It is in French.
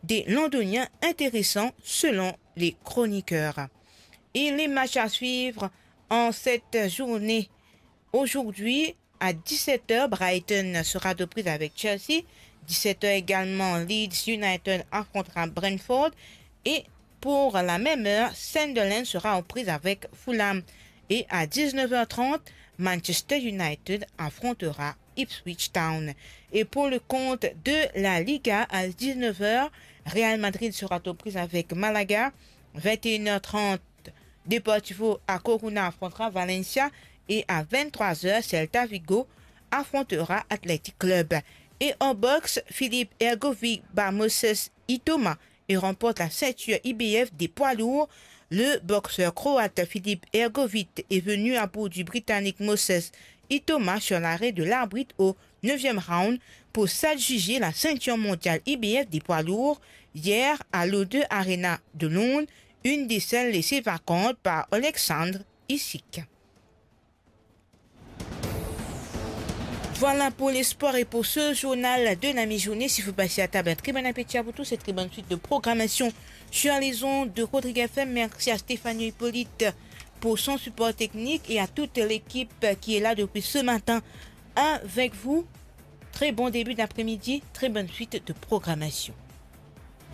des Londoniens intéressants selon les chroniqueurs. Et les matchs à suivre en cette journée. Aujourd'hui, à 17h, Brighton sera de prise avec Chelsea. 17h également, Leeds United affrontera Brentford. Et pour la même heure, Sunderland sera en prise avec Fulham. Et à 19h30, Manchester United affrontera Ipswich Town. Et pour le compte de la Liga, à 19h, Real Madrid sera aux prises avec Malaga. 21h30, Deportivo A Coruña affrontera Valencia. Et à 23h, Celta Vigo affrontera Athletic Club. Et en boxe, Philippe Ergovic bat Moses Itoma et remporte la ceinture IBF des poids lourds. Le boxeur croate Philippe Ergovic est venu à bout du Britannique Moses Itoma sur l'arrêt de l'arbitre au 9e round pour s'adjuger la ceinture mondiale IBF des poids lourds hier à l'O2 Arena de Londres, une des celles laissées vacantes par Alexandre Usyk. Voilà pour les sports et pour ce journal de la mi-journée. Si vous passez à table, un très bon appétit à vous tous et très bonne suite de programmation sur les ondes de Rodrigue FM. Merci à Stéphanie Hippolyte pour son support technique et à toute l'équipe qui est là depuis ce matin avec vous. Très bon début d'après-midi, très bonne suite de programmation.